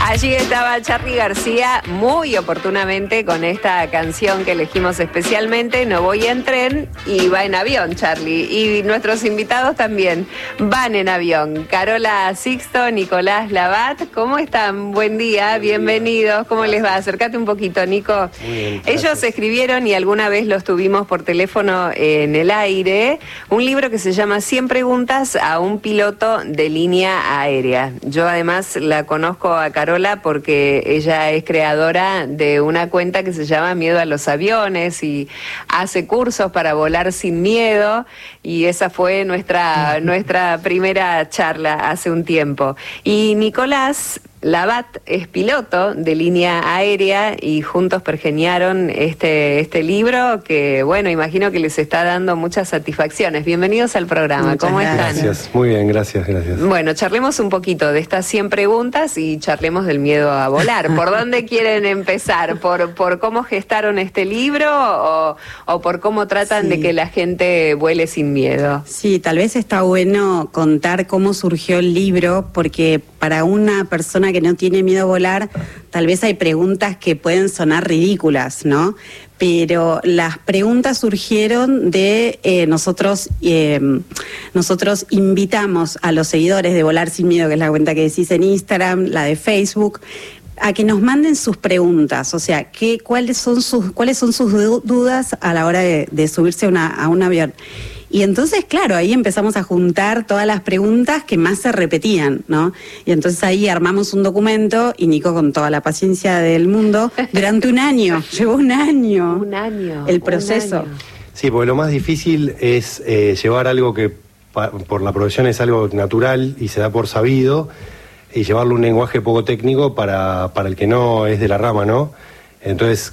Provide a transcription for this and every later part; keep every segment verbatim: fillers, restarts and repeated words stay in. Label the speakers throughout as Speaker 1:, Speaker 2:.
Speaker 1: Allí estaba Charly García muy oportunamente con esta canción que elegimos especialmente, No voy en tren, y va en avión Charly. Y nuestros invitados también van en avión. Carola Sixto, Nicolás Labat, ¿cómo están? Buen día, bienvenidos. ¿Cómo les va? Acércate un poquito, Nico.
Speaker 2: Muy bien,
Speaker 1: ellos escribieron, y alguna vez los tuvimos por teléfono en el aire, un libro que se llama cien preguntas a un piloto de línea aérea. Yo además la conozco a Carola porque ella es creadora de una cuenta que se llama Miedo a los Aviones y hace cursos para volar sin miedo, y esa fue nuestra, nuestra primera charla hace un tiempo. Y Nicolás Labat es piloto de línea aérea y juntos pergeniaron este, este libro que, bueno, imagino que les está dando muchas satisfacciones. Bienvenidos al programa.
Speaker 2: Muchas
Speaker 1: ¿Cómo
Speaker 2: gracias.
Speaker 1: están?
Speaker 2: Gracias, muy bien, gracias, gracias.
Speaker 1: Bueno, charlemos un poquito de estas cien preguntas y charlemos del miedo a volar. ¿Por dónde quieren empezar? ¿Por, por cómo gestaron este libro o, o por cómo tratan
Speaker 3: Sí.
Speaker 1: de que la gente vuele sin miedo?
Speaker 3: Sí, tal vez está bueno contar cómo surgió el libro, porque para una persona que no tiene miedo a volar, tal vez hay preguntas que pueden sonar ridículas, ¿no? Pero las preguntas surgieron de eh, nosotros, eh, nosotros invitamos a los seguidores de Volar Sin Miedo, que es la cuenta que decís en Instagram, la de Facebook, a que nos manden sus preguntas, o sea, ¿qué, cuáles son sus, cuáles son sus dudas a la hora de, de subirse a, una, a un avión. Y entonces, claro, ahí empezamos a juntar todas las preguntas que más se repetían, ¿no? Y entonces ahí armamos un documento, y Nico, con toda la paciencia del mundo, durante un año, llevó un año.
Speaker 1: Un año.
Speaker 3: El proceso.
Speaker 1: Un año.
Speaker 2: Sí, porque lo más difícil es eh, llevar algo que pa, por la profesión es algo natural y se da por sabido, y llevarlo a un lenguaje poco técnico para, para el que no es de la rama, ¿no? Entonces,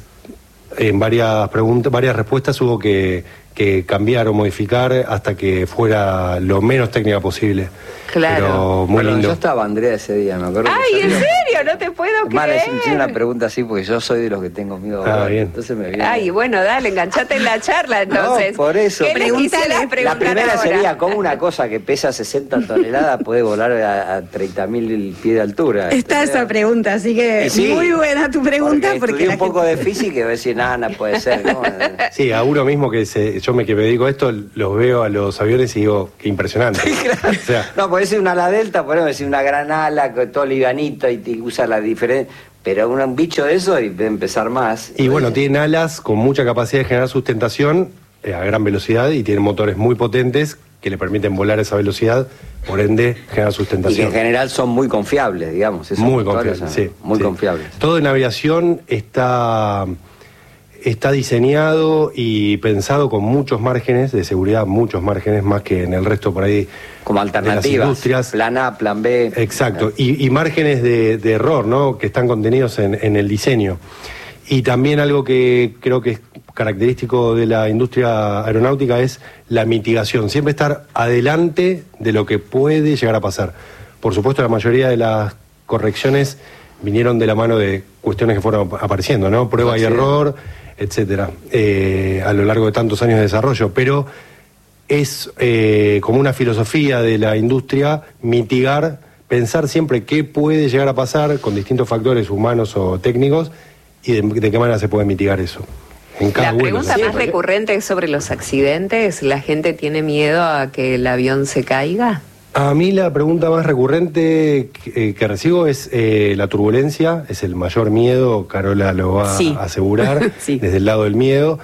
Speaker 2: en varias preguntas, varias respuestas hubo que, que cambiar o modificar hasta que fuera lo menos técnica posible.
Speaker 1: Claro.
Speaker 2: Pero muy
Speaker 4: Bueno,
Speaker 2: lindo.
Speaker 4: yo estaba Andrea ese día, me acuerdo.
Speaker 1: ¡Ay,
Speaker 4: que
Speaker 1: en
Speaker 4: salió.
Speaker 1: serio! ¡No te puedo
Speaker 4: Mal,
Speaker 1: creer!
Speaker 4: hice una pregunta así porque yo soy de los que tengo miedo a
Speaker 2: Ah,
Speaker 4: volar.
Speaker 2: bien.
Speaker 4: Entonces me viene.
Speaker 1: Ay, bueno, dale, enganchate en la charla entonces.
Speaker 4: No, por eso.
Speaker 1: ¿Qué les quisieras
Speaker 4: La
Speaker 1: preguntar
Speaker 4: primera
Speaker 1: ahora?
Speaker 4: sería cómo una cosa que pesa sesenta toneladas puede volar a, a treinta mil pies de altura.
Speaker 3: Está
Speaker 4: ¿entendés?
Speaker 3: esa pregunta, así que
Speaker 4: Y sí,
Speaker 3: muy buena tu pregunta.
Speaker 4: Porque,
Speaker 3: Porque,
Speaker 4: estudié
Speaker 3: la
Speaker 4: un poco
Speaker 3: gente-
Speaker 4: de física y voy a decir, nada, no puede ser. ¿no?
Speaker 2: Sí, a uno mismo que se, yo me que me dedico a esto, los veo a los aviones y digo, qué impresionante. O sea,
Speaker 4: No, puede ser una ala delta, podemos decir una gran ala, con todo livianito y te usa la diferencia. Pero un, un bicho de eso y de empezar más.
Speaker 2: y bueno, tienen alas con mucha capacidad de generar sustentación eh, a gran velocidad, y tienen motores muy potentes que le permiten volar a esa velocidad, por ende generar
Speaker 4: Y que
Speaker 2: sustentación.
Speaker 4: en general son muy confiables, digamos. esos
Speaker 2: Muy
Speaker 4: motores
Speaker 2: confiables,
Speaker 4: son
Speaker 2: sí.
Speaker 4: Muy
Speaker 2: sí.
Speaker 4: confiables.
Speaker 2: Todo en aviación está, está diseñado y pensado con muchos márgenes de seguridad, muchos márgenes más que en el resto por ahí.
Speaker 4: Como
Speaker 2: de las
Speaker 4: alternativas.
Speaker 2: industrias.
Speaker 4: Plan A, plan B.
Speaker 2: Exacto, y, y márgenes de, de error, ¿no? Que están contenidos en, en el diseño. Y también algo que creo que es característico de la industria aeronáutica es la mitigación, siempre estar adelante de lo que puede llegar a pasar. Por supuesto, la mayoría de las correcciones vinieron de la mano de cuestiones que fueron apareciendo, ¿no? Prueba y
Speaker 4: Sí.
Speaker 2: error, etcétera, eh, a lo largo de tantos años de desarrollo, pero es eh, como una filosofía de la industria mitigar, pensar siempre qué puede llegar a pasar con distintos factores humanos o técnicos y de, de qué manera se puede mitigar eso. En cada
Speaker 1: La
Speaker 2: vuelo,
Speaker 1: pregunta
Speaker 2: ¿no?
Speaker 1: más recurrente es sobre los accidentes. ¿La gente tiene miedo a que el avión se caiga?
Speaker 2: A mí la pregunta más recurrente que, eh, que recibo es eh, la turbulencia, es el mayor miedo, Carola lo va
Speaker 3: Sí.
Speaker 2: a asegurar,
Speaker 3: Sí.
Speaker 2: desde el lado del miedo,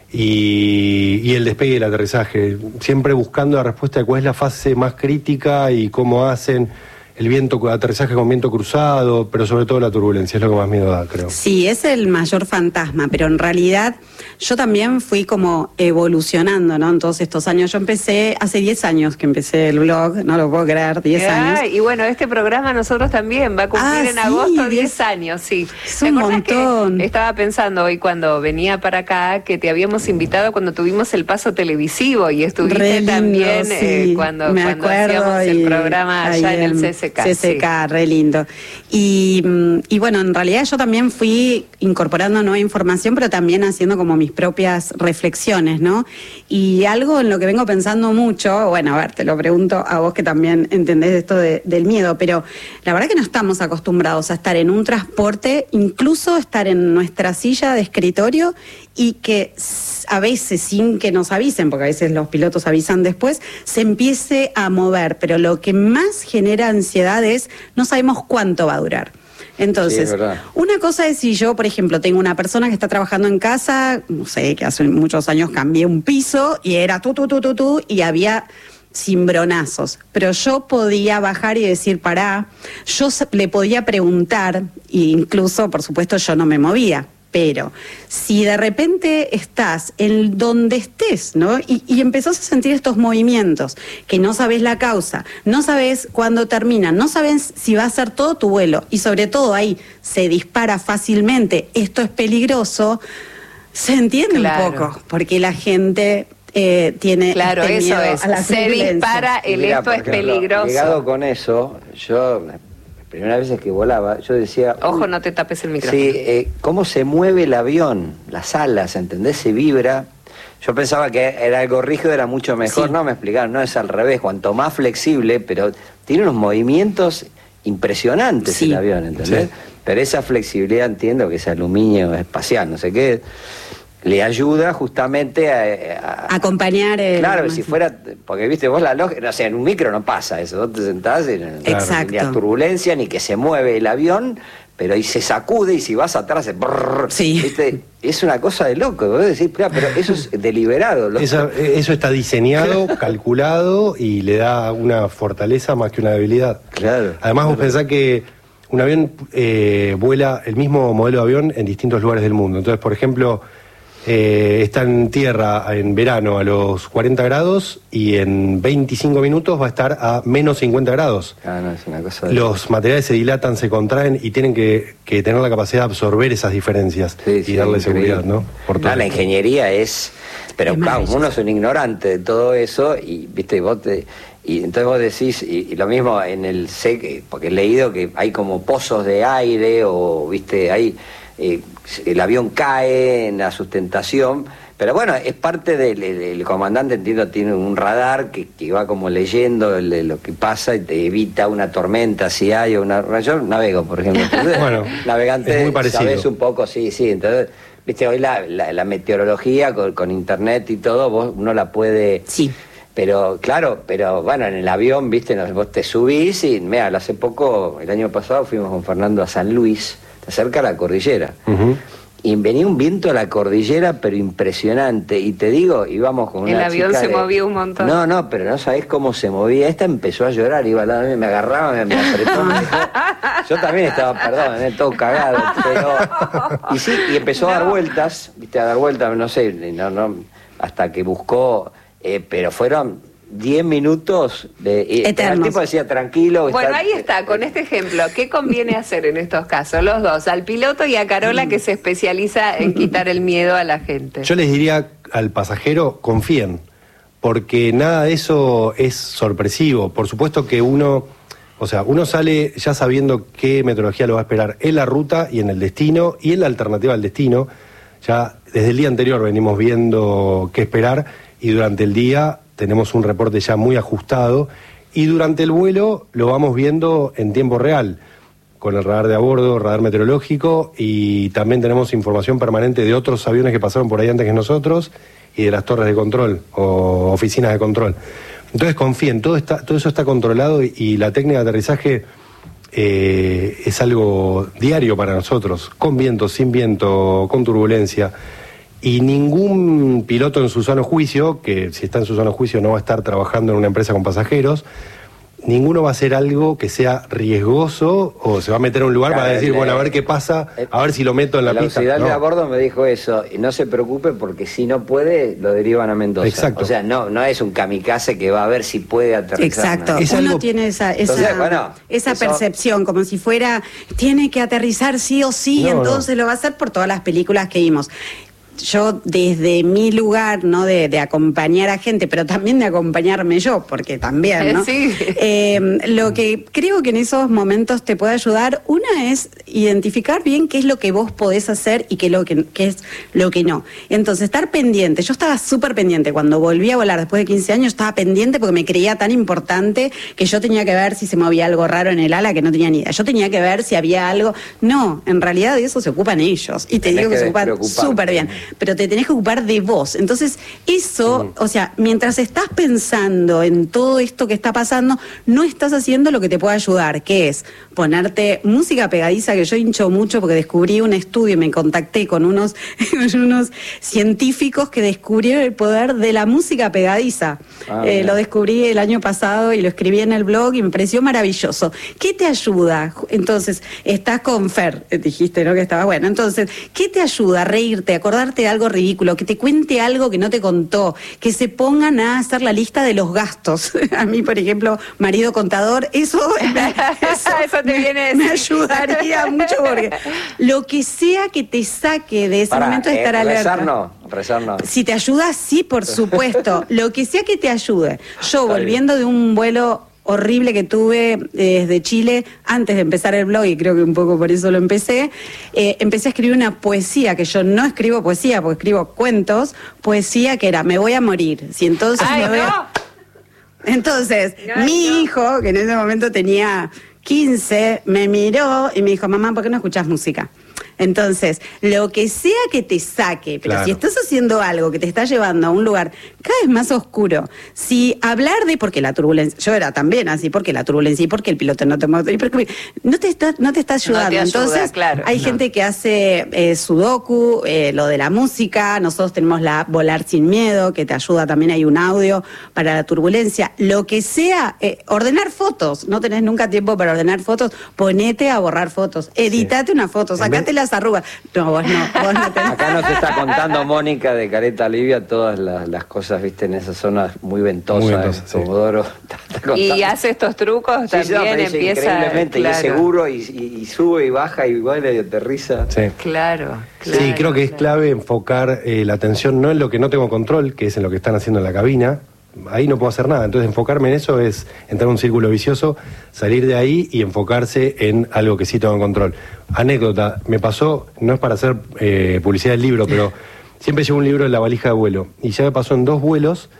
Speaker 2: y, y el despegue y el aterrizaje, siempre buscando la respuesta de cuál es la fase más crítica y cómo hacen el viento, aterrizaje con viento cruzado, pero sobre todo la turbulencia, es lo que más miedo da, creo.
Speaker 3: Sí, es el mayor fantasma, pero en realidad yo también fui como evolucionando, ¿no? En todos estos años. Yo empecé, hace diez años que empecé el blog, no lo puedo creer, diez años.
Speaker 1: Ah, y bueno, este programa nosotros también va a cumplir
Speaker 3: Ah,
Speaker 1: en
Speaker 3: sí,
Speaker 1: agosto
Speaker 3: diez
Speaker 1: diez años, sí.
Speaker 3: Es
Speaker 1: ¿Te
Speaker 3: un
Speaker 1: acordás que
Speaker 3: montón.
Speaker 1: estaba pensando hoy cuando venía para acá que te habíamos invitado cuando tuvimos el paso televisivo y estuviste
Speaker 3: Re lindo,
Speaker 1: también
Speaker 3: sí,
Speaker 1: eh, cuando,
Speaker 3: me
Speaker 1: cuando
Speaker 3: acuerdo,
Speaker 1: hacíamos el
Speaker 3: y
Speaker 1: programa
Speaker 3: ahí
Speaker 1: allá en el
Speaker 3: en-
Speaker 1: C S C K.
Speaker 3: C C K,
Speaker 1: sí.
Speaker 3: Re lindo. Y, y bueno, en realidad yo también fui incorporando nueva información, pero también haciendo como mis propias reflexiones, ¿no? Y algo en lo que vengo pensando mucho, bueno, a ver, te lo pregunto a vos que también entendés esto de, del miedo, pero la verdad que no estamos acostumbrados a estar en un transporte, incluso estar en nuestra silla de escritorio y que a veces, sin que nos avisen, porque a veces los pilotos avisan después, se empiece a mover, pero lo que más genera ansiedad es no sabemos cuánto va a durar. Entonces,
Speaker 4: sí,
Speaker 3: una cosa es si yo, por ejemplo, tengo una persona que está trabajando en casa, no sé, que hace muchos años cambié un piso y era tú, tú, tú, tú, tú, y había cimbronazos, pero yo podía bajar y decir, pará, yo le podía preguntar, e incluso, por supuesto, yo no me movía. Pero si de repente estás en donde estés, ¿no? Y, y empezás a sentir estos movimientos, que no sabes la causa, no sabes cuándo terminan, no sabes si va a ser todo tu vuelo, y sobre todo ahí se dispara fácilmente, esto es peligroso, se entiende claro. un poco, porque la gente eh, tiene
Speaker 1: claro,
Speaker 3: este
Speaker 1: eso
Speaker 3: miedo
Speaker 1: es,
Speaker 3: a la
Speaker 1: se
Speaker 3: turbulencia.
Speaker 1: dispara el
Speaker 4: Mirá,
Speaker 1: esto es
Speaker 4: ejemplo,
Speaker 1: peligroso.
Speaker 4: Ligado con eso, yo... Primera vez que volaba, yo decía...
Speaker 1: Ojo, no te tapes el micrófono.
Speaker 4: Sí, eh, cómo se mueve el avión, las alas, ¿entendés? Se vibra. Yo pensaba que era algo rígido, era mucho mejor. Sí. No, me explicaron, no, es al revés. Cuanto más flexible, pero tiene unos movimientos impresionantes sí. el avión, ¿entendés? Sí. Pero esa flexibilidad, entiendo que es aluminio espacial, no sé qué... le ayuda justamente a... a
Speaker 3: acompañar el...
Speaker 4: Claro, si fuera... Porque, viste, vos la lógica... No sé, en un micro no pasa eso. Vos te sentás y no hay turbulencia, ni que se mueve el avión, pero ahí se sacude y si vas atrás... Se brrr,
Speaker 3: sí.
Speaker 4: ¿viste? Es una cosa de loco. Vos decís, pero eso es deliberado. ¿No?
Speaker 2: Eso, eso está diseñado, calculado y le da una fortaleza más que una debilidad.
Speaker 4: Claro.
Speaker 2: Además,
Speaker 4: claro.
Speaker 2: vos pensás que un avión eh, vuela el mismo modelo de avión en distintos lugares del mundo. Entonces, por ejemplo... Eh, está en tierra en verano a los cuarenta grados y en veinticinco minutos va a estar a menos cincuenta grados.
Speaker 4: Ah, no, es una cosa de...
Speaker 2: Los materiales se dilatan, se contraen y tienen que, que tener la capacidad de absorber esas diferencias
Speaker 4: sí,
Speaker 2: y
Speaker 4: sí,
Speaker 2: darle
Speaker 4: increíble.
Speaker 2: seguridad, ¿no? Por todo
Speaker 4: ah, la
Speaker 2: esto.
Speaker 4: ingeniería es... Pero
Speaker 3: es
Speaker 4: claro, uno es un ignorante de todo eso y, viste, vos te... Y entonces vos decís, y, y lo mismo en el S E C, porque he leído que hay como pozos de aire o, viste, hay... Eh, el avión cae en la sustentación, pero bueno, es parte del el, el comandante, entiendo, tiene un radar que, que va como leyendo el, lo que pasa y te evita una tormenta si hay o una... Yo navego, por ejemplo. Entonces,
Speaker 2: bueno,
Speaker 4: navegante,
Speaker 2: es muy parecido.
Speaker 4: sabés un poco, sí, sí, entonces, viste, hoy la, la, la meteorología con, con internet y todo, vos uno la puede...
Speaker 3: Sí.
Speaker 4: Pero, claro, pero bueno, en el avión, viste, vos te subís y, mira, hace poco, el año pasado, fuimos con Fernando a San Luis, cerca de la cordillera. Uh-huh. Y venía un viento a la cordillera, pero impresionante. Y te digo, íbamos con una
Speaker 1: El avión
Speaker 4: chica
Speaker 1: se
Speaker 4: de...
Speaker 1: movió un montón.
Speaker 4: No, no, pero no sabés cómo se movía. Esta empezó a llorar, iba al lado de mí, me agarraba, me, me apretó. Me dejó... Yo también estaba, perdón, eh, todo cagado. Pero... Y sí, y empezó a dar vueltas, viste, a dar vueltas, no sé, no, no, hasta que buscó, eh, pero fueron... diez minutos de...
Speaker 3: Eternos.
Speaker 4: El tipo decía, tranquilo...
Speaker 1: Bueno,
Speaker 4: está,
Speaker 1: ahí está, con este ejemplo, ¿qué conviene hacer en estos casos? Los dos, al piloto y a Carola, que se especializa en quitar el miedo a la gente.
Speaker 2: Yo les diría al pasajero, confíen, porque nada de eso es sorpresivo. Por supuesto que uno, o sea, uno sale ya sabiendo qué meteorología lo va a esperar en la ruta y en el destino y en la alternativa al destino. Ya desde el día anterior venimos viendo qué esperar y durante el día... tenemos un reporte ya muy ajustado y durante el vuelo lo vamos viendo en tiempo real, con el radar de a bordo, radar meteorológico, y también tenemos información permanente de otros aviones que pasaron por ahí antes que nosotros y de las torres de control o oficinas de control. Entonces confíen, todo, está, todo eso está controlado y, y la técnica de aterrizaje eh, es algo diario para nosotros, con viento, sin viento, con turbulencia. Y ningún piloto en su sano juicio, que si está en su sano juicio no va a estar trabajando en una empresa con pasajeros, ninguno va a hacer algo que sea riesgoso o se va a meter a un lugar claro, para decir, el, bueno, a ver qué pasa, el, a ver si lo meto en la
Speaker 4: pista.
Speaker 2: pista.
Speaker 4: La auxiliar
Speaker 2: no.
Speaker 4: de a bordo me dijo eso, y no se preocupe porque si no puede, lo derivan a Mendoza.
Speaker 2: Exacto.
Speaker 4: O sea, no, no es un kamikaze que va a ver si puede aterrizar.
Speaker 3: Exacto,
Speaker 4: ¿no?
Speaker 3: es uno algo... tiene esa, esa, entonces, bueno, esa eso... percepción, como si fuera, tiene que aterrizar sí o sí, no, entonces no. lo va a hacer por todas las películas que vimos. yo desde mi lugar, ¿no? De, de acompañar a gente, pero también de acompañarme yo, porque también, ¿no?
Speaker 1: Sí.
Speaker 3: Eh, lo que creo que en esos momentos te puede ayudar, una es identificar bien qué es lo que vos podés hacer y qué, lo que, qué es lo que no. Entonces, estar pendiente. Yo estaba súper pendiente. Cuando volví a volar después de quince años, estaba pendiente porque me creía tan importante que yo tenía que ver si se movía algo raro en el ala que no tenía ni idea. Yo tenía que ver si había algo. No, en realidad de eso se ocupan ellos. Y te
Speaker 4: Tenés
Speaker 3: digo que,
Speaker 4: que
Speaker 3: se ocupan súper bien. Pero te tenés que ocupar de vos. Entonces, eso, mm. o sea, mientras estás pensando en todo esto que está pasando, no estás haciendo lo que te puede ayudar, que es ponerte música pegadiza, que yo hincho mucho porque descubrí un estudio y me contacté con unos, unos científicos que descubrieron el poder de la música pegadiza. Ah, eh, lo descubrí el año pasado y lo escribí en el blog y me pareció maravilloso. ¿Qué te ayuda? Entonces, estás con Fer, dijiste, ¿no? Que estaba bueno. Entonces, ¿qué te ayuda? A reírte, a acordarte de algo ridículo, que te cuente algo que no te contó, que se pongan a hacer la lista de los gastos. A mí, por ejemplo, marido contador, eso, me, eso,
Speaker 1: eso te
Speaker 3: me,
Speaker 1: viene
Speaker 3: me ayudaría mucho, porque lo que sea que te saque de ese
Speaker 4: Para,
Speaker 3: momento de
Speaker 4: eh,
Speaker 3: estar alerta.
Speaker 4: Rezar no, rezar no.
Speaker 3: Si te ayuda, sí, por supuesto. Lo que sea que te ayude. Yo, volviendo de un vuelo horrible que tuve desde Chile antes de empezar el blog, y creo que un poco por eso lo empecé, eh, empecé a escribir una poesía, que yo no escribo poesía, porque escribo cuentos, poesía que era, me voy a morir. Si entonces
Speaker 1: Ay,
Speaker 3: me voy
Speaker 1: no.
Speaker 3: a... Entonces,
Speaker 1: Ay,
Speaker 3: mi
Speaker 1: no.
Speaker 3: hijo, que en ese momento tenía quince, me miró y me dijo, mamá, ¿por qué no escuchás música? Entonces, lo que sea que te saque, pero
Speaker 2: claro.
Speaker 3: si estás haciendo algo que te está llevando a un lugar cada vez más oscuro, si hablar de porque la turbulencia, yo era también así, porque la turbulencia y porque el piloto no te mueve, no te está, no te está ayudando.
Speaker 1: No te ayuda,
Speaker 3: Entonces,
Speaker 1: claro,
Speaker 3: hay
Speaker 1: no.
Speaker 3: gente que hace eh, sudoku, eh, lo de la música, nosotros tenemos la Volar Sin Miedo, que te ayuda, también hay un audio para la turbulencia, lo que sea, eh, ordenar fotos, no tenés nunca tiempo para ordenar fotos, ponete a borrar fotos, editate sí. una foto, sacate las arrugas. No, vos no, vos no tenés.
Speaker 4: Acá nos está contando Mónica de Careta Livia todas las, las cosas, viste, en esas zonas muy ventosas,
Speaker 2: muy ventosa,
Speaker 4: en Comodoro.
Speaker 1: Sí. Y hace estos trucos
Speaker 4: sí,
Speaker 1: también,
Speaker 4: no,
Speaker 1: empieza...
Speaker 4: Increíblemente,
Speaker 1: claro.
Speaker 4: y es seguro, y, y, y sube y baja, y vuelve y aterriza.
Speaker 2: Sí.
Speaker 1: Claro, claro.
Speaker 2: Sí, creo que es
Speaker 1: claro.
Speaker 2: clave enfocar eh, la atención no en lo que no tengo control, que es en lo que están haciendo en la cabina. Ahí no puedo hacer nada, entonces enfocarme en eso es entrar en un círculo vicioso, salir de ahí y enfocarse en algo que sí tengo control. Anécdota, me pasó, no es para hacer eh, publicidad del libro, pero siempre llevo un libro en la valija de vuelo, y ya me pasó en dos vuelos,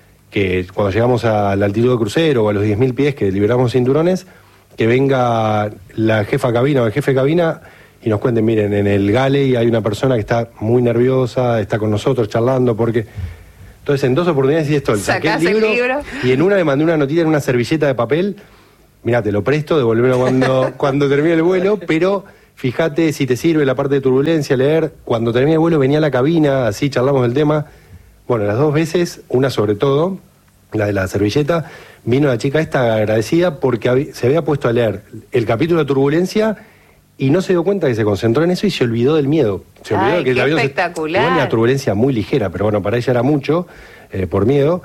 Speaker 2: que cuando llegamos a la altitud de crucero o a los diez mil pies, que liberamos cinturones, que venga la jefa cabina o el jefe de cabina y nos cuenten, miren, en el galley hay una persona que está muy nerviosa, está con nosotros charlando, porque... Entonces, en dos oportunidades hice esto, saqué el libro,
Speaker 1: el libro
Speaker 2: y en una le mandé una notita en una servilleta de papel. Mirá, te lo presto, devolverlo cuando, cuando termine el vuelo, pero fíjate si te sirve la parte de turbulencia, leer. Cuando termine el vuelo venía a la cabina, así charlamos del tema. Bueno, las dos veces, una sobre todo, la de la servilleta, vino la chica esta agradecida porque hab- se había puesto a leer el capítulo de turbulencia y no se dio cuenta que se concentró en eso y se olvidó del miedo. Se olvidó
Speaker 1: Ay,
Speaker 2: de que
Speaker 1: qué
Speaker 2: el avión se-
Speaker 1: espectacular.
Speaker 2: igual una turbulencia muy ligera, pero bueno, para ella era mucho, eh, por miedo.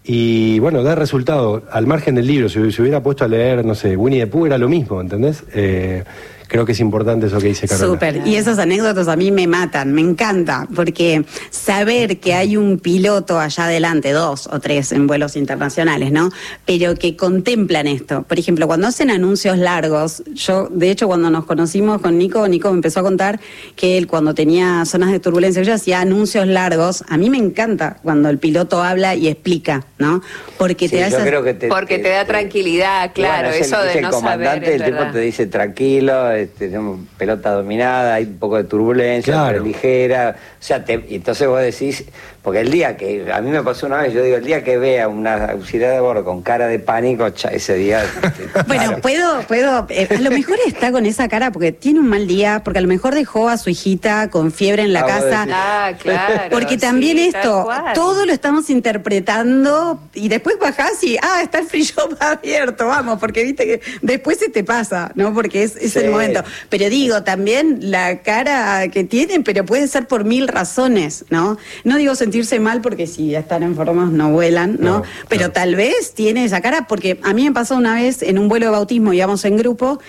Speaker 2: Y bueno, da resultado, al margen del libro, si se hubiera puesto a leer, no sé, Winnie the Pooh era lo mismo, ¿entendés? Eh, creo que es importante eso que dice Carola.
Speaker 3: Súper, y esas anécdotas a mí me matan, me encanta, porque saber que hay un piloto allá adelante, dos o tres en vuelos internacionales, ¿no? Pero que contemplan esto. Por ejemplo, cuando hacen anuncios largos, yo, de hecho, cuando nos conocimos con Nico, Nico me empezó a contar que él cuando tenía zonas de turbulencia, yo hacía anuncios largos, a mí me encanta cuando el piloto habla y explica, ¿no? Porque
Speaker 4: Sí,
Speaker 3: te da
Speaker 4: yo
Speaker 3: esa...
Speaker 4: creo que te,
Speaker 1: Porque te da tranquilidad, claro,
Speaker 4: bueno, es el-
Speaker 1: eso
Speaker 4: es
Speaker 1: de
Speaker 4: el
Speaker 1: no
Speaker 4: comandante,
Speaker 1: saber, es
Speaker 4: el tipo
Speaker 1: verdad.
Speaker 4: te dice tranquilo, este, tenemos pelota dominada, hay un poco de turbulencia,
Speaker 2: Claro.
Speaker 4: pero ligera, o sea, te, y entonces vos decís, porque el día que, a mí me pasó una vez, yo digo, el día que vea una auxiliar de bordo con cara de pánico, cha, ese día... este,
Speaker 3: Bueno,
Speaker 4: claro.
Speaker 3: puedo, puedo, eh, a lo mejor está con esa cara porque tiene un mal día, porque a lo mejor dejó a su hijita con fiebre en la
Speaker 4: Ah, vos
Speaker 3: casa.
Speaker 4: decís.
Speaker 1: Ah, claro.
Speaker 3: Porque también
Speaker 1: sí, tal
Speaker 3: esto,
Speaker 1: cual.
Speaker 3: todo lo estamos interpretando y después bajás y, ah, está el free shop abierto, vamos, porque viste que después se te pasa, ¿no? Porque es, es
Speaker 4: Sí.
Speaker 3: el momento. Pero digo, también la cara que tienen, pero puede ser por mil razones, ¿no? No digo sentido sentirse mal porque si están enfermos no vuelan, ¿no?
Speaker 2: No,
Speaker 3: Pero
Speaker 2: claro.
Speaker 3: tal vez tiene esa cara, porque a mí me pasó una vez en un vuelo de bautismo, íbamos en grupo,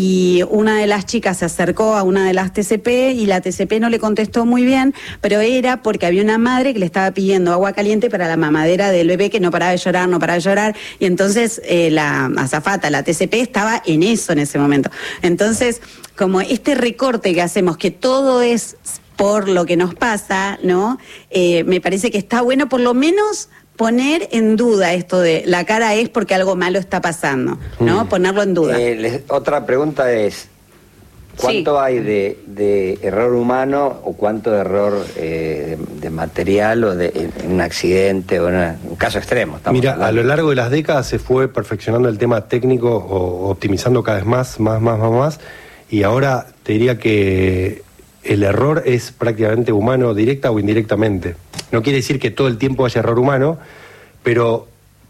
Speaker 3: y una de las chicas se acercó a una de las T C P y la T C P no le contestó muy bien, pero era porque había una madre que le estaba pidiendo agua caliente para la mamadera del bebé que no paraba de llorar, no paraba de llorar, y entonces eh, la azafata, la T C P, estaba en eso en ese momento. Entonces, como este recorte que hacemos, que todo es por lo que nos pasa, ¿no? Eh, me parece que está bueno por lo menos poner en duda esto de la cara es porque algo malo está pasando, ¿no? Mm. Ponerlo en duda.
Speaker 4: Eh, les, otra pregunta es, ¿cuánto sí. hay de, de error humano o cuánto de error eh, de, de material o de en un accidente o en una, un caso extremo?
Speaker 2: Mira,
Speaker 4: hablando.
Speaker 2: A lo largo de las décadas se fue perfeccionando el tema técnico o optimizando cada vez más, más, más, más, más, y ahora te diría que el error es prácticamente humano, directa o indirectamente. No quiere decir que todo el tiempo haya error humano, pero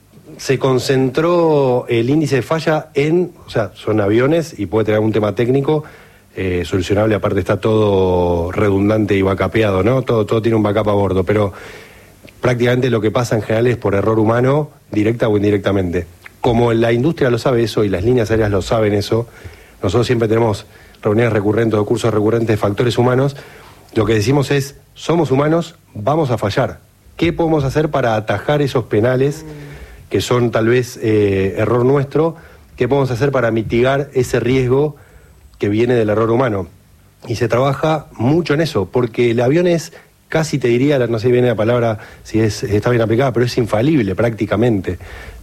Speaker 2: se concentró el índice de falla en, o sea, son aviones y puede tener algún tema técnico eh, solucionable, aparte está todo redundante y backupeado, ¿no? Todo, todo tiene un backup a bordo, pero prácticamente lo que pasa en general es por error humano, directa o indirectamente. Como la industria lo sabe eso y las líneas aéreas lo saben eso, nosotros siempre tenemos reuniones recurrentes o cursos recurrentes de factores humanos. Lo que decimos es, somos humanos, vamos a fallar. ¿Qué podemos hacer para atajar esos penales que son tal vez eh, error nuestro? ¿Qué podemos hacer para mitigar ese riesgo que viene del error humano? Y se trabaja mucho en eso, porque el avión es casi, te diría, no sé si viene la palabra, si es, está bien aplicada, pero es infalible prácticamente.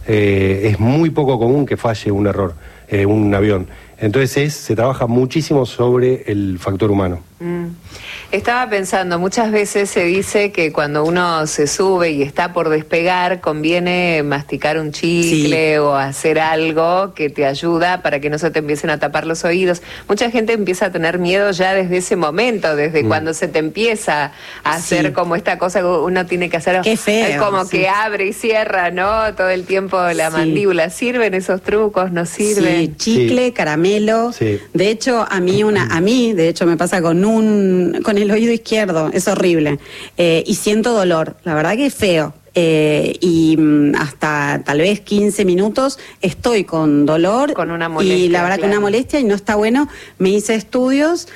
Speaker 2: Eh, es muy poco común que falle un error, eh, un avión. Entonces es, se trabaja muchísimo sobre el factor humano.
Speaker 1: Mm. Estaba pensando, muchas veces se dice que cuando uno se sube y está por despegar, conviene masticar un chicle sí. o hacer algo que te ayuda para que no se te empiecen a tapar los oídos. Mucha gente empieza a tener miedo ya desde ese momento, desde mm. cuando se te empieza a hacer sí. como esta cosa que uno tiene que hacer.
Speaker 3: Qué feo.
Speaker 1: Como sí. que abre y cierra, ¿no? Todo el tiempo la sí. mandíbula. ¿Sirven esos trucos? ¿No sirven?
Speaker 3: Sí, chicle, sí. caramelo.
Speaker 2: Sí.
Speaker 3: De hecho, a mí una, a mí, de hecho, me pasa con un, con el oído izquierdo, es horrible. Eh, y siento dolor, la verdad que es feo. Eh, y mm, hasta tal vez quince minutos estoy con dolor.
Speaker 1: Con una molestia.
Speaker 3: Y la verdad
Speaker 1: claro.
Speaker 3: que una molestia y no está bueno. Me hice estudios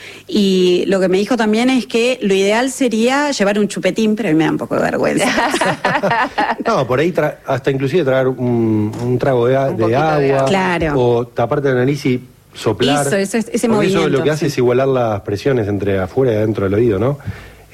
Speaker 3: y lo que me dijo también es que lo ideal sería llevar un chupetín, pero a mí me da un poco de vergüenza.
Speaker 2: No, por ahí tra- hasta inclusive traer un, un trago de, a-
Speaker 1: un
Speaker 2: de agua.
Speaker 1: de agua.
Speaker 3: Claro.
Speaker 2: O taparte la nariz y soplar.
Speaker 3: Eso, eso, ese
Speaker 2: Porque
Speaker 3: movimiento.
Speaker 2: eso lo que hace
Speaker 3: sí.
Speaker 2: es igualar las presiones entre afuera y adentro del oído, ¿no?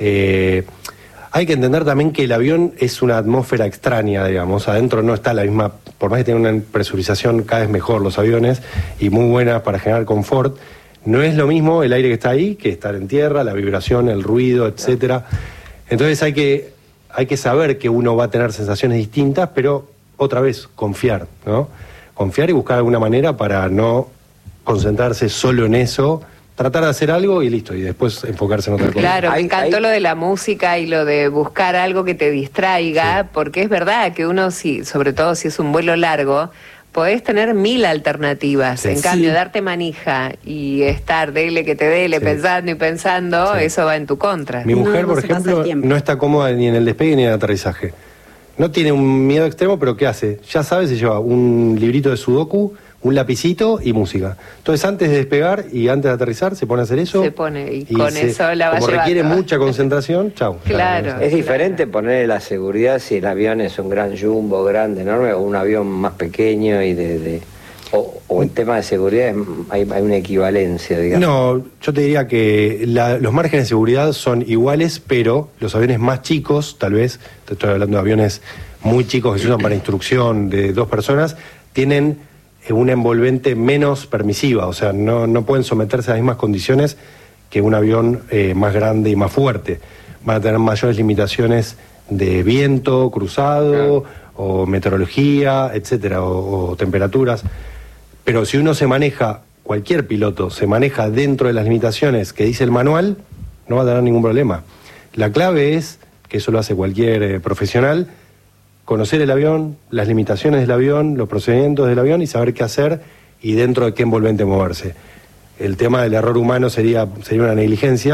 Speaker 2: Eh, hay que entender también que el avión es una atmósfera extraña, digamos. Adentro no está la misma, por más que tenga una presurización cada vez mejor los aviones y muy buena para generar confort, no es lo mismo el aire que está ahí que estar en tierra, la vibración, el ruido, etcétera. Entonces hay que, hay que saber que uno va a tener sensaciones distintas, pero otra vez, confiar, ¿no? Confiar y buscar alguna manera para no concentrarse solo en eso, tratar de hacer algo y listo, y después enfocarse en otra cosa.
Speaker 1: Claro, me
Speaker 4: Hay-
Speaker 1: encantó
Speaker 4: hay-
Speaker 1: lo de la música y lo de buscar algo que te distraiga,
Speaker 2: Sí.
Speaker 1: porque es verdad que uno, si, sobre todo si es un vuelo largo, podés tener mil alternativas.
Speaker 2: Sí.
Speaker 1: En cambio,
Speaker 3: Sí.
Speaker 1: darte manija y estar, dele que te dele,
Speaker 2: Sí.
Speaker 1: pensando y pensando,
Speaker 2: Sí.
Speaker 1: eso va en tu contra.
Speaker 2: Mi
Speaker 3: No,
Speaker 2: mujer,
Speaker 3: no
Speaker 2: por
Speaker 3: se pasa
Speaker 2: ejemplo,
Speaker 3: el tiempo.
Speaker 2: no está cómoda ni en el despegue ni en el aterrizaje. No tiene un miedo extremo, pero ¿qué hace? Ya sabe, se lleva un librito de sudoku, un lapicito y música. Entonces, antes de despegar y antes de aterrizar, se pone a hacer eso.
Speaker 1: Se pone y con eso la va
Speaker 2: Como
Speaker 1: llevando.
Speaker 2: requiere mucha concentración, chau.
Speaker 1: Claro.
Speaker 4: Es diferente ponerle la seguridad si el avión es un gran jumbo, grande, enorme, o un avión más pequeño y de... de o, o en tema de seguridad es- hay, hay una equivalencia, digamos.
Speaker 2: No, yo te diría que la- los márgenes de seguridad son iguales, pero los aviones más chicos, tal vez, te estoy hablando de aviones muy chicos que se usan para instrucción de dos personas, tienen eh, una envolvente menos permisiva, o sea, no, no pueden someterse a las mismas condiciones que un avión eh, más grande y más fuerte. Van a tener mayores limitaciones de viento cruzado, o meteorología, etcétera, o, o temperaturas. Pero si uno se maneja, cualquier piloto se maneja dentro de las limitaciones que dice el manual, no va a tener ningún problema. La clave es, que eso lo hace cualquier eh, profesional, conocer el avión, las limitaciones del avión, los procedimientos del avión y saber qué hacer y dentro de qué envolvente moverse. El tema del error humano sería, sería una negligencia,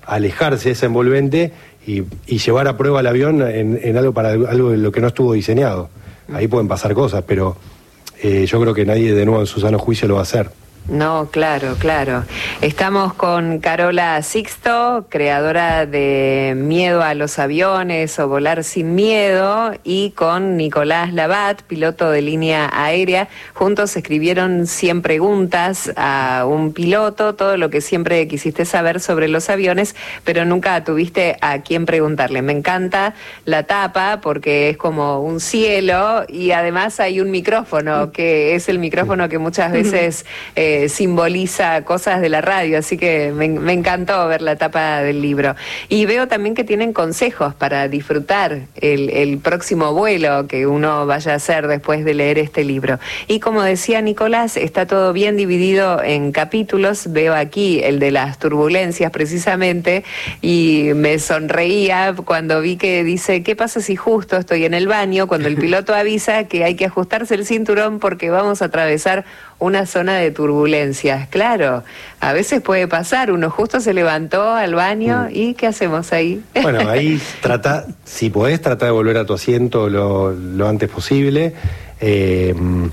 Speaker 2: alejarse de esa envolvente y, y llevar a prueba el avión en, en algo para algo de lo que no estuvo diseñado. Ahí pueden pasar cosas, pero eh, yo creo que nadie de nuevo en su sano juicio lo va a hacer.
Speaker 1: No, claro, claro. Estamos con Carola Sixto, creadora de Miedo a los aviones o Volar sin miedo, y con Nicolás Labat, piloto de línea aérea. Juntos escribieron cien preguntas a un piloto, todo lo que siempre quisiste saber sobre los aviones, pero nunca tuviste a quién preguntarle. Me encanta la tapa porque es como un cielo y además hay un micrófono, que es el micrófono que muchas veces... Eh, simboliza cosas de la radio, así que me, me encantó ver la tapa del libro. Y veo también que tienen consejos para disfrutar el, el próximo vuelo que uno vaya a hacer después de leer este libro. Y como decía Nicolás, está todo bien dividido en capítulos. Veo aquí el de las turbulencias precisamente y me sonreía cuando vi que dice, ¿qué pasa si justo estoy en el baño cuando el piloto avisa que hay que ajustarse el cinturón porque vamos a atravesar una zona de turbulencias? Claro, a veces puede pasar, uno justo se levantó al baño mm. y ¿qué hacemos ahí?
Speaker 2: Bueno, ahí trata, si podés, trata de volver a tu asiento lo, lo antes posible. Eh,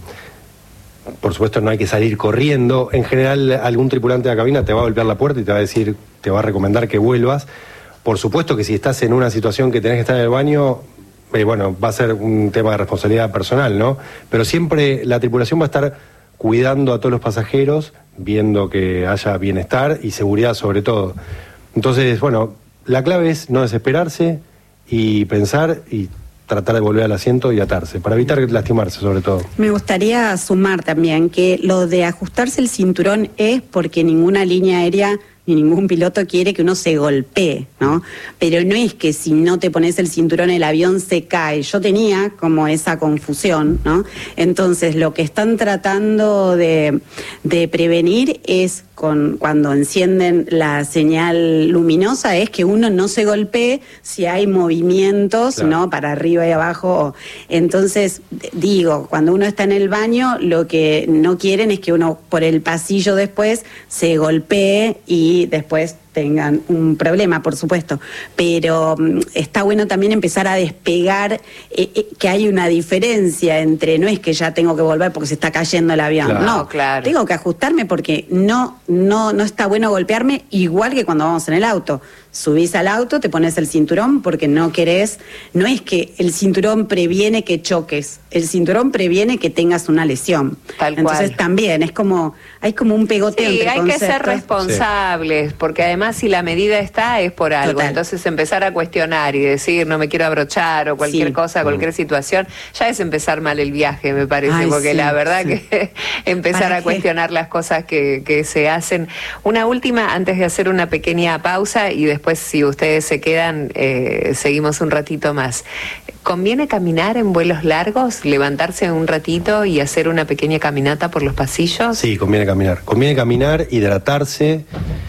Speaker 2: por supuesto no hay que salir corriendo. En general algún tripulante de la cabina te va a golpear la puerta y te va a decir, te va a recomendar que vuelvas. Por supuesto que si estás en una situación que tenés que estar en el baño, eh, bueno, va a ser un tema de responsabilidad personal, ¿no? Pero siempre la tripulación va a estar cuidando a todos los pasajeros, viendo que haya bienestar y seguridad sobre todo. Entonces, bueno, la clave es no desesperarse y pensar y tratar de volver al asiento y atarse, para evitar lastimarse sobre todo.
Speaker 3: Me gustaría sumar también que lo de ajustarse el cinturón es porque ninguna línea aérea ni ningún piloto quiere que uno se golpee, ¿no? Pero no es que si no te pones el cinturón el avión se cae. Yo tenía como esa confusión, ¿no? Entonces lo que están tratando de, de prevenir es con cuando encienden la señal luminosa es que uno no se golpee si hay movimientos, claro, ¿no? Para arriba y abajo. Entonces, digo, cuando uno está en el baño, lo que no quieren es que uno por el pasillo después se golpee y después tengan un problema, por supuesto, pero um, está bueno también empezar a despegar, eh, eh, que hay una diferencia entre, no es que ya tengo que volver porque se está cayendo el avión, claro, no, claro, tengo que ajustarme porque no, no, no está bueno golpearme, igual que cuando vamos en el auto. Subís al auto, te pones el cinturón porque no querés, no es que el cinturón previene que choques, el cinturón previene que tengas una lesión. Tal Entonces cual. También es como, hay como un pegoteo
Speaker 1: sí,
Speaker 3: entre
Speaker 1: hay conceptos. Que ser responsables, sí, porque además si la medida está es por algo. Total. Entonces empezar a cuestionar y decir no me quiero abrochar o cualquier sí. cosa, cualquier situación, ya es empezar mal el viaje, me parece. Ay, porque sí, la verdad sí. que empezar a cuestionar las cosas que, que se hacen. Una última antes de hacer una pequeña pausa y después Pues si ustedes se quedan, eh, seguimos un ratito más. ¿Conviene caminar en vuelos largos? ¿Levantarse un ratito y hacer una pequeña caminata por los pasillos?
Speaker 2: Sí, conviene caminar. Conviene caminar, hidratarse.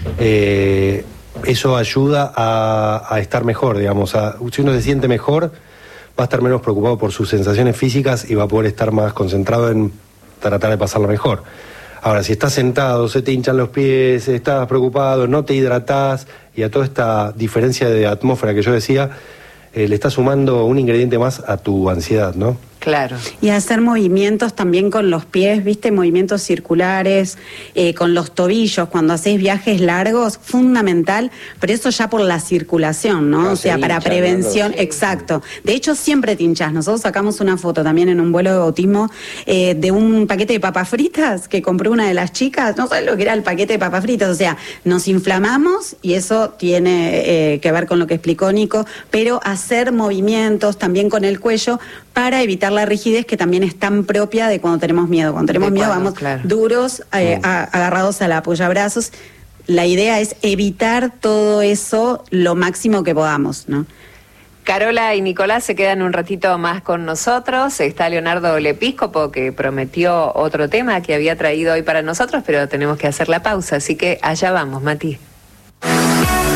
Speaker 2: Eh, eso ayuda a, a estar mejor, digamos. A, si uno se siente mejor, va a estar menos preocupado por sus sensaciones físicas y va a poder estar más concentrado en tratar de pasarlo mejor. Ahora, si estás sentado, se te hinchan los pies, estás preocupado, no te hidratás, y a toda esta diferencia de atmósfera que yo decía, eh, le estás sumando un ingrediente más a tu ansiedad, ¿no?
Speaker 3: Claro. Y hacer movimientos también con los pies, ¿viste? Movimientos circulares, eh, con los tobillos, cuando haces viajes largos, fundamental, pero eso ya por la circulación, ¿no? Claro, o sea, para hincha, prevención, ¿no? Sí. Exacto. De hecho, siempre te hinchás. Nosotros sacamos una foto también en un vuelo de bautismo eh, de un paquete de papas fritas que compró una de las chicas, no sabes lo que era el paquete de papas fritas, o sea, nos inflamamos y eso tiene eh, que ver con lo que explicó Nico, pero hacer movimientos también con el cuello para evitar la rigidez que también es tan propia de cuando tenemos miedo. Cuando tenemos miedo vamos claro. duros, eh, a, agarrados a la apoyabrazos. La idea es evitar todo eso lo máximo que podamos, ¿no?
Speaker 1: Carola y Nicolás se quedan un ratito más con nosotros. Está Leonardo Lepíscopo, que prometió otro tema que había traído hoy para nosotros, pero tenemos que hacer la pausa, así que allá vamos, Mati.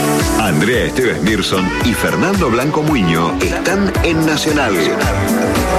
Speaker 5: Andrea Esteves Mirson y Fernando Blanco Muiño están en Nacional.